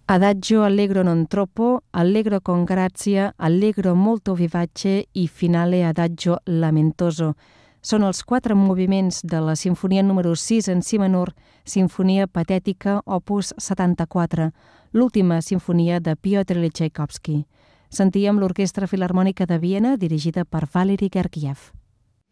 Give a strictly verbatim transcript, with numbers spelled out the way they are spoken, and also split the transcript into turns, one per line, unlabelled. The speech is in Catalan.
Adagio allegro non troppo, allegro con grazia, allegro molto vivace i finale adagio lamentoso. Són els quatre moviments de la sinfonia número sis en si menor, Sinfonia Patètica, opus setanta-quatre, l'última sinfonia de Piotr Txaikovski. Sentíem l'Orquestra Filharmònica de Viena, dirigida per Valery Gergiev.